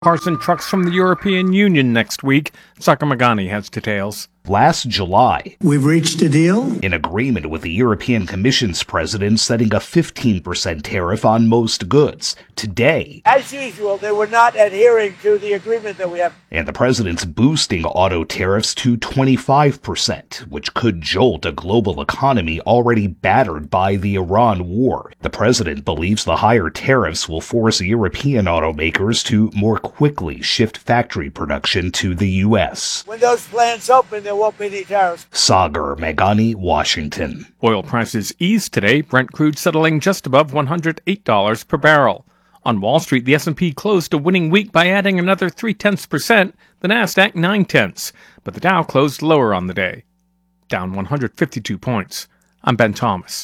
Cars and trucks from the European Union next week. Saka Magani has details. Last July, we've reached a deal. An agreement with the European Commission's president setting a 15% tariff on most goods. Today, as usual, they were not adhering to the agreement that we have. And the president's boosting auto tariffs to 25%, which could jolt a global economy already battered by the Iran war. The president believes the higher tariffs will force European automakers to more quickly shift factory production to the U.S. When those plants open, there won't be any tariffs. Sagar Meghani, Washington. Oil prices eased today, Brent crude settling just above $108 per barrel. On Wall Street, the S&P closed a winning week by adding another 0.3%, the Nasdaq 0.9, but the Dow closed lower on the day, down 152 points. I'm Ben Thomas.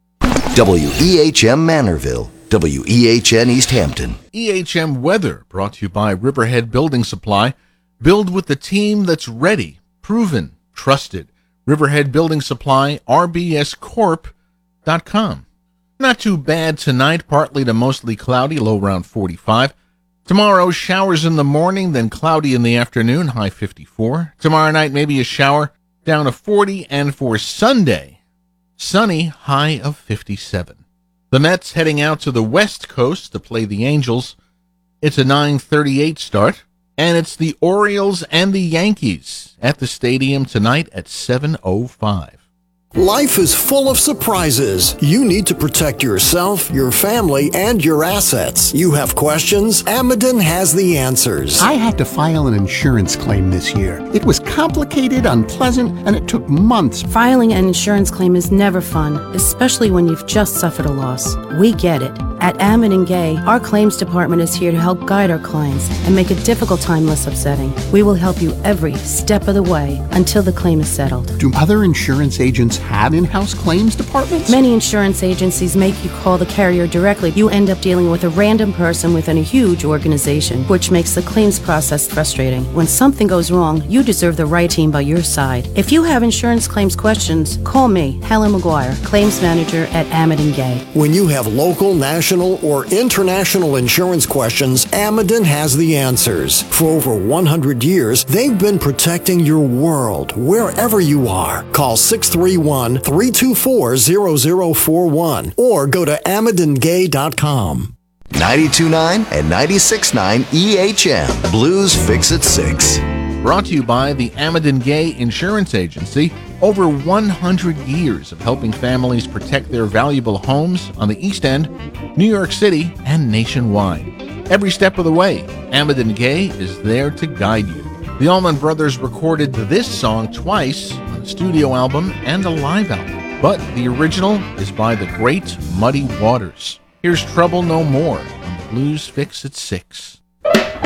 WEHM Manorville, WEHN East Hampton. EHM Weather, brought to you by Riverhead Building Supply. Build with the team that's ready, proven, trusted. Riverhead Building Supply, rbscorp.com. Not too bad tonight, partly to mostly cloudy, low around 45. Tomorrow, showers in the morning, then cloudy in the afternoon, high 54. Tomorrow night, maybe a shower, down to 40. And for Sunday, sunny, high of 57. The Mets heading out to the West Coast to play the Angels. It's a 9:38 start. And it's the Orioles and the Yankees at the stadium tonight at 7:05. Life is full of surprises. You need to protect yourself, your family, and your assets. You have questions? Ameden has the answers. I had to file an insurance claim this year. It was complicated, unpleasant, and it took months. Filing an insurance claim is never fun, especially when you've just suffered a loss. We get it. At Ameden Gay, our claims department is here to help guide our clients and make a difficult time less upsetting. We will help you every step of the way until the claim is settled. Do other insurance agents have in-house claims departments? Many insurance agencies make you call the carrier directly. You end up dealing with a random person within a huge organization, which makes the claims process frustrating. When something goes wrong, you deserve the right team by your side. If you have insurance claims questions, call me, Helen McGuire, claims manager at Ameden Gay. When you have local, national, or international insurance questions, Ameden has the answers. For over 100 years, they've been protecting your world, wherever you are. Call 631-324-0041 or go to AmedenGay.com. 92.9 and 96.9 EHM. Blues Fix at 6. Brought to you by the Ameden Gay Insurance Agency. Over 100 years of helping families protect their valuable homes on the East End, New York City, and nationwide. Every step of the way, Ameden Gay is there to guide you. The Allman Brothers recorded this song twice on a studio album and a live album, but the original is by the great Muddy Waters. Here's Trouble No More on the Blues Fix at 6.